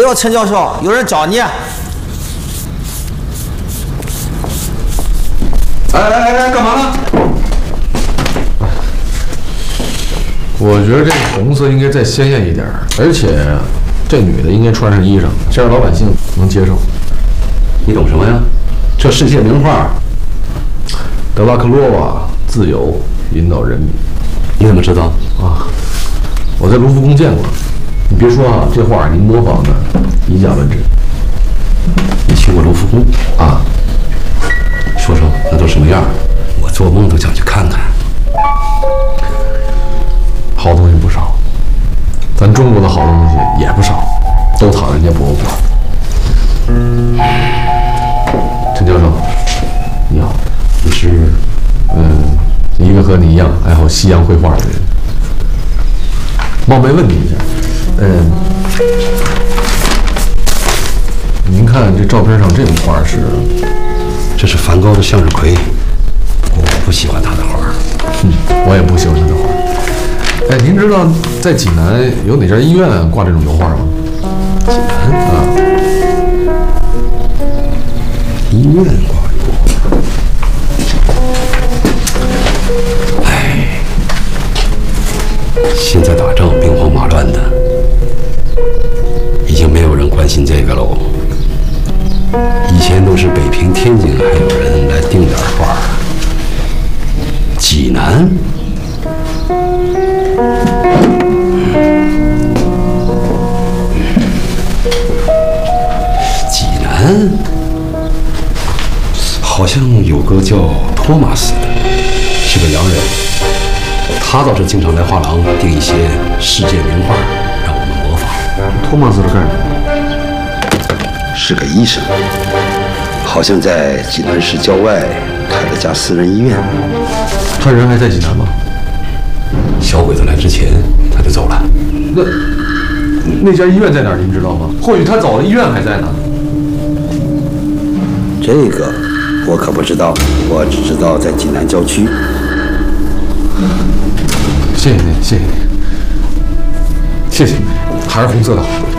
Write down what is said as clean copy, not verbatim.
呦，陈教授，有人找你。 哎，干嘛呢？我觉得这个红色应该再鲜艳一点，而且这女的应该穿上衣裳，这样老百姓能接受。 你懂什么呀？这世界名画， 德巴克洛娃自由引导人民。 你怎么知道？ 啊，我在卢浮宫见过。你别说啊，这画您模仿的以假乱真。 你去过卢浮宫啊？ 说说那都什么样？我做梦都想去看看。 好东西不少，咱中国的好东西也不少，都躺人家博物馆。陈教授，你好， 你是一个和你一样爱好西洋绘画的人。冒昧问你一下，您看这照片上这幅画是？ 这是梵高的向日葵，我不喜欢他的画。 我也不喜欢他的画。哎，您知道在济南有哪家医院挂这种油画吗？ 济南啊，医院挂油。哎，现在打仗兵荒马乱的，已经没有人关心这个喽。以前都是北平、天津还有人来订点画，济南。济南好像有个叫托马斯的，是个洋人，他倒是经常来画廊订一些世界名画，让我们模仿。 托马斯是干什么？ 是个医生，好像在济南市郊外开了家私人医院。 他人还在济南吗？ 小鬼子来之前他就走了。 那家医院在哪儿？您知道吗？或许他走了，医院还在呢。 这个我可不知道，我只知道在济南郊区。 谢谢您，谢谢您，谢谢，还是红色的好。